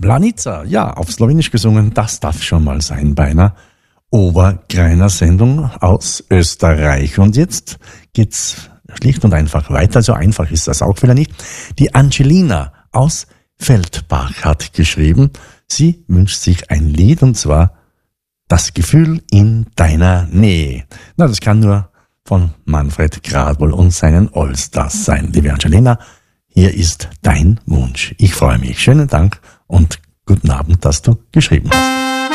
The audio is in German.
Planica, ja, auf Slowenisch gesungen, das darf schon mal sein bei einer oberkreiner Sendung aus Österreich. Und jetzt geht's schlicht und einfach weiter, so einfach ist das auch wieder nicht. Die Angelina aus Feldbach hat geschrieben, sie wünscht sich ein Lied und zwar Das Gefühl in deiner Nähe. Na, das kann nur von Manfred Gradwohl und seinen Allstars sein. Liebe Angelina, hier ist dein Wunsch. Ich freue mich. Schönen Dank und guten Abend, dass du geschrieben hast.